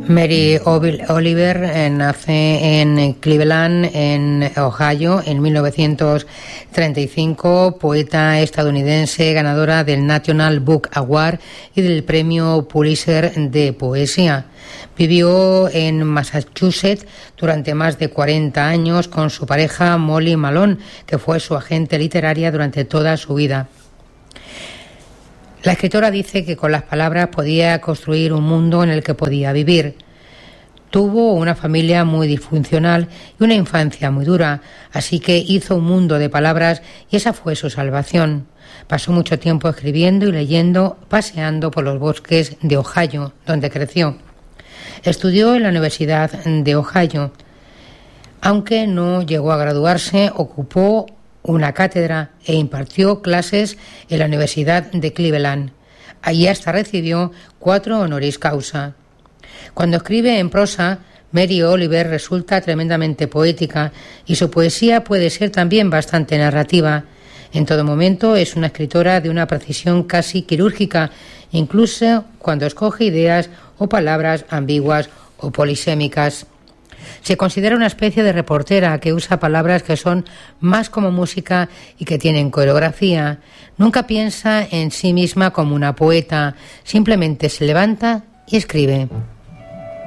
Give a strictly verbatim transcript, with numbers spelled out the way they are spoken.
Mary Oliver eh, nace en Cleveland, en Ohio, en mil novecientos treinta y cinco, poeta estadounidense, ganadora del National Book Award y del Premio Pulitzer de Poesía. Vivió en Massachusetts durante más de cuarenta años con su pareja Molly Malone, que fue su agente literaria durante toda su vida. La escritora dice que con las palabras podía construir un mundo en el que podía vivir. Tuvo una familia muy disfuncional y una infancia muy dura, así que hizo un mundo de palabras y esa fue su salvación. Pasó mucho tiempo escribiendo y leyendo, paseando por los bosques de Ohio, donde creció. Estudió en la Universidad de Ohio. Aunque no llegó a graduarse, ocupó una cátedra e impartió clases en la Universidad de Cleveland. Allí hasta recibió cuatro honoris causa. Cuando escribe en prosa, Mary Oliver resulta tremendamente poética y su poesía puede ser también bastante narrativa. En todo momento es una escritora de una precisión casi quirúrgica, incluso cuando escoge ideas o palabras ambiguas o polisémicas. Se considera una especie de reportera que usa palabras que son más como música y que tienen coreografía. Nunca piensa en sí misma como una poeta, simplemente se levanta y escribe.